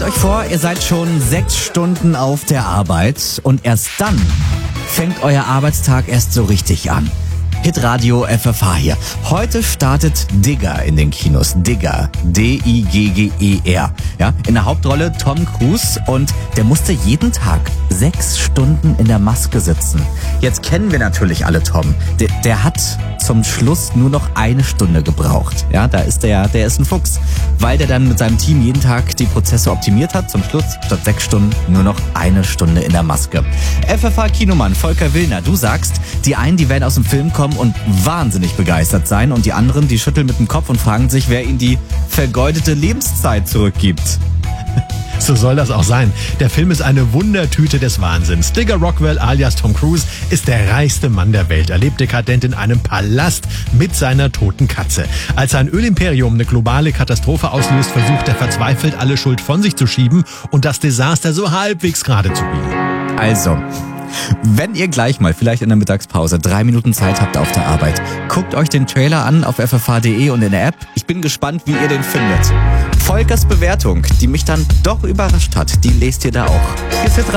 euch vor, ihr seid schon 6 Stunden auf der Arbeit und erst dann fängt euer Arbeitstag erst so richtig an. Hitradio FFH hier. Heute startet Digger in den Kinos. Digger. D-I-G-G-E-R. Ja, in der Hauptrolle Tom Cruise und der musste jeden Tag 6 Stunden in der Maske sitzen. Jetzt kennen wir natürlich alle Tom. Der hat zum Schluss nur noch 1 Stunde gebraucht. Ja, der ist ein Fuchs. Weil der dann mit seinem Team jeden Tag die Prozesse optimiert hat. Zum Schluss statt 6 Stunden nur noch 1 Stunde in der Maske. FFH-Kinomann Volker Willner, du sagst, die einen, die werden aus dem Film kommen und wahnsinnig begeistert sein und die anderen, die schütteln mit dem Kopf und fragen sich, wer ihnen die vergeudete Lebenszeit zurückgibt. So soll das auch sein. Der Film ist eine Wundertüte des Wahnsinns. Digger Rockwell alias Tom Cruise ist der reichste Mann der Welt. Er lebt dekadent in einem Palast mit seiner toten Katze. Als sein Ölimperium eine globale Katastrophe auslöst, versucht er verzweifelt, alle Schuld von sich zu schieben und das Desaster so halbwegs gerade zu biegen. Also, wenn ihr gleich mal, vielleicht in der Mittagspause, 3 Minuten Zeit habt auf der Arbeit, guckt euch den Trailer an auf ffh.de und in der App. Ich bin gespannt, wie ihr den findet. Volkers Bewertung, die mich dann doch überrascht hat, die lest ihr da auch. Hier ist Hitradio.